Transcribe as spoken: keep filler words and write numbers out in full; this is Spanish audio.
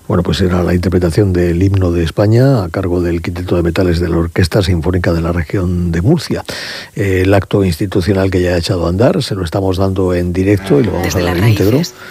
Bueno, pues era la interpretación del himno de España a cargo del Quinteto de Metales de la Orquesta Sinfónica de la Región de Murcia. El acto institucional que ya ha echado a andar, se lo estamos dando en directo y lo vamos Desde a dar las en íntegro. raíces.